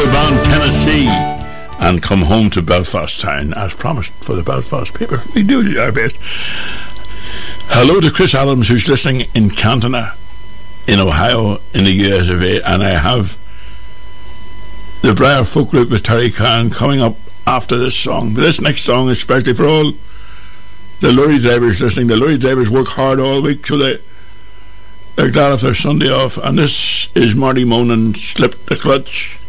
bound Tennessee and come home to Belfast town as promised for the Belfast paper. We do our best. Hello to Chris Adams, who's listening in Cantona in Ohio in the US of A, and I have the Briar Folk Group with Terry Khan coming up after this song. But this next song is especially for all the lorry drivers listening. The lorry drivers work hard all week, so they're glad if they're Sunday off. And this is Marty Moan and Slip the Clutch.